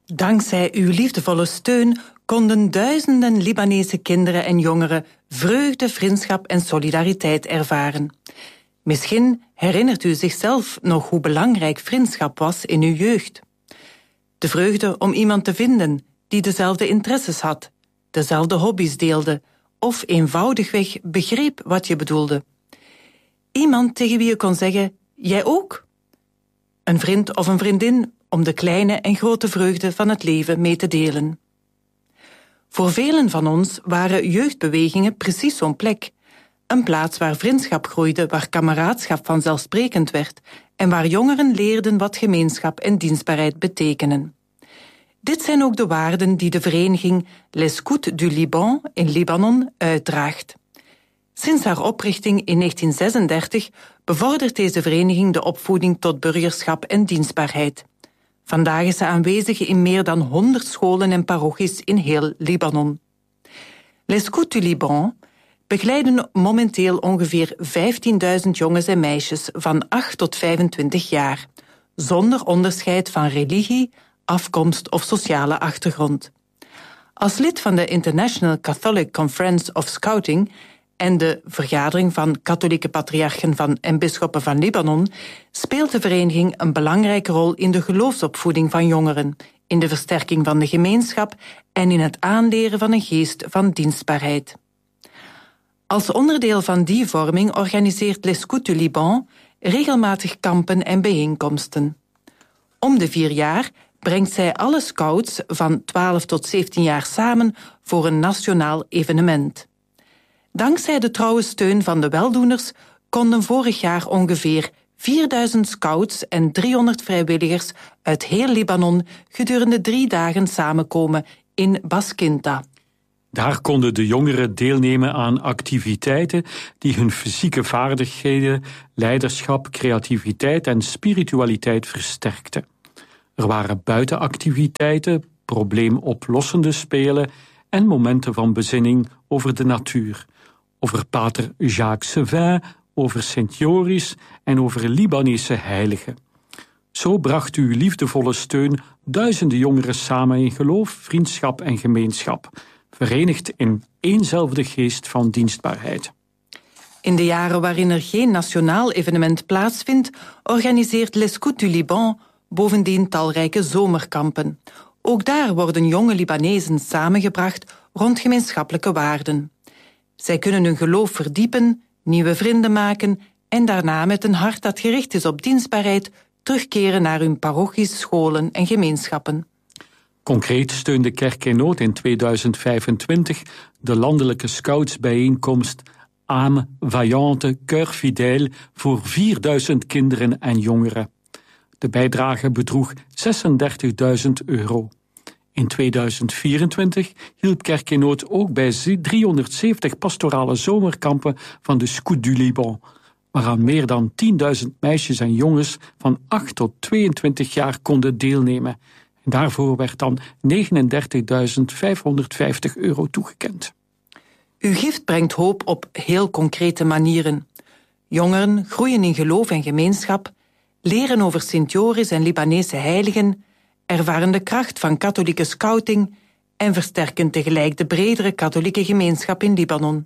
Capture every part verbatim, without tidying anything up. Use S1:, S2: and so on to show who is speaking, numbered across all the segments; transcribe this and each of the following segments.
S1: Dankzij uw liefdevolle steun konden duizenden Libanese kinderen en jongeren vreugde, vriendschap en solidariteit ervaren. Misschien herinnert u zichzelf nog hoe belangrijk vriendschap was in uw jeugd. De vreugde om iemand te vinden die dezelfde interesses had, dezelfde hobby's deelde of eenvoudigweg begreep wat je bedoelde. Iemand tegen wie je kon zeggen, jij ook? Een vriend of een vriendin om de kleine en grote vreugde van het leven mee te delen. Voor velen van ons waren jeugdbewegingen precies zo'n plek. Een plaats waar vriendschap groeide, waar kameraadschap vanzelfsprekend werd en waar jongeren leerden wat gemeenschap en dienstbaarheid betekenen. Dit zijn ook de waarden die de vereniging Les Scouts du Liban in Libanon uitdraagt. Sinds haar oprichting in negentien zesendertig bevordert deze vereniging de opvoeding tot burgerschap en dienstbaarheid. Vandaag is ze aanwezig in meer dan honderd scholen en parochies in heel Libanon. Les Scouts du Liban begeleiden momenteel ongeveer vijftienduizend jongens en meisjes van acht tot vijfentwintig jaar, zonder onderscheid van religie, afkomst of sociale achtergrond. Als lid van de International Catholic Conference of Scouting en de Vergadering van Katholieke Patriarchen van en Bisschoppen van Libanon speelt de vereniging een belangrijke rol in de geloofsopvoeding van jongeren, in de versterking van de gemeenschap en in het aanleren van een geest van dienstbaarheid. Als onderdeel van die vorming organiseert Les Scouts du Liban regelmatig kampen en bijeenkomsten. Om de vier jaar brengt zij alle scouts van twaalf tot zeventien jaar samen voor een nationaal evenement. Dankzij de trouwe steun van de weldoeners konden vorig jaar ongeveer vierduizend scouts en driehonderd vrijwilligers uit heel Libanon gedurende drie dagen samenkomen in Baskinta.
S2: Daar konden de jongeren deelnemen aan activiteiten die hun fysieke vaardigheden, leiderschap, creativiteit en spiritualiteit versterkten. Er waren buitenactiviteiten, probleemoplossende spelen en momenten van bezinning over de natuur, over pater Jacques Sevin, over Sint Joris en over Libanese heiligen. Zo bracht uw liefdevolle steun duizenden jongeren samen in geloof, vriendschap en gemeenschap, verenigd in éénzelfde geest van dienstbaarheid.
S1: In de jaren waarin er geen nationaal evenement plaatsvindt, organiseert Les Scouts du Liban bovendien talrijke zomerkampen. Ook daar worden jonge Libanezen samengebracht rond gemeenschappelijke waarden. Zij kunnen hun geloof verdiepen, nieuwe vrienden maken en daarna met een hart dat gericht is op dienstbaarheid terugkeren naar hun parochies, scholen en gemeenschappen.
S2: Concreet steunde Kerk in Nood in tweeduizend vijfentwintig de landelijke scoutsbijeenkomst Âme Vaillante Cœur Fidèle voor vierduizend kinderen en jongeren. De bijdrage bedroeg zesendertigduizend euro. In tweeduizend vierentwintig hielp Kerk in Nood ook bij driehonderdzeventig pastorale zomerkampen van de Scouts du Liban, waaraan meer dan tienduizend meisjes en jongens van acht tot tweeëntwintig jaar konden deelnemen. En daarvoor werd dan negenendertigduizend vijfhonderdvijftig euro toegekend.
S1: Uw gift brengt hoop op heel concrete manieren. Jongeren groeien in geloof en gemeenschap, leren over Sint Joris en Libanese heiligen, ervaren de kracht van katholieke scouting en versterken tegelijk de bredere katholieke gemeenschap in Libanon.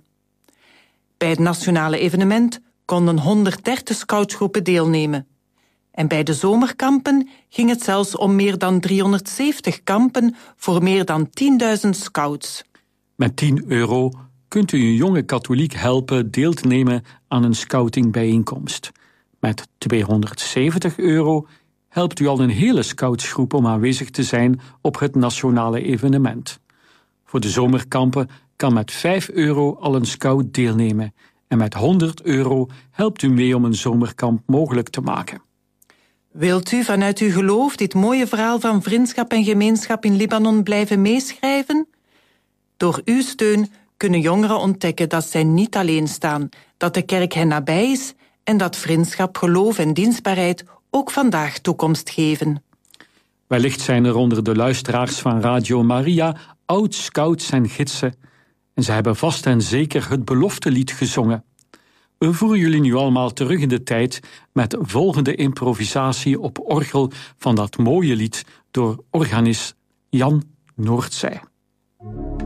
S1: Bij het nationale evenement konden honderddertig scoutsgroepen deelnemen. En bij de zomerkampen ging het zelfs om meer dan driehonderdzeventig kampen voor meer dan tienduizend scouts.
S2: Met tien euro kunt u een jonge katholiek helpen deel te nemen aan een scoutingbijeenkomst. Met tweehonderdzeventig euro helpt u al een hele scoutsgroep om aanwezig te zijn op het nationale evenement. Voor de zomerkampen kan met vijf euro al een scout deelnemen. En met honderd euro helpt u mee om een zomerkamp mogelijk te maken.
S1: Wilt u vanuit uw geloof dit mooie verhaal van vriendschap en gemeenschap in Libanon blijven meeschrijven? Door uw steun kunnen jongeren ontdekken dat zij niet alleen staan, dat de kerk hen nabij is en dat vriendschap, geloof en dienstbaarheid ook vandaag toekomst geven.
S2: Wellicht zijn er onder de luisteraars van Radio Maria oud-scouts en gidsen en ze hebben vast en zeker het beloftelied gezongen. We voeren jullie nu allemaal terug in de tijd met de volgende improvisatie op orgel van dat mooie lied door organist Jan Noordzij.